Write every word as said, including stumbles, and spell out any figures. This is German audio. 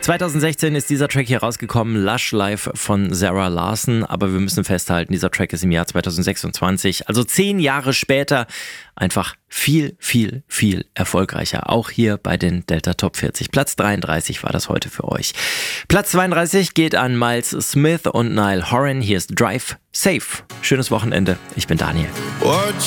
zweitausendsechzehn ist dieser Track hier rausgekommen, Lush Live von Zara Larsson. Aber wir müssen festhalten, dieser Track ist im Jahr zweitausendsechsundzwanzig, also zehn Jahre später, einfach viel, viel, viel erfolgreicher. Auch hier bei den Delta Top vierzig. Platz dreiunddreißig war das heute für euch. Platz zweiunddreißig geht an Miles Smith und Niall Horan. Hier ist Drive Safe. Schönes Wochenende. Ich bin Daniel.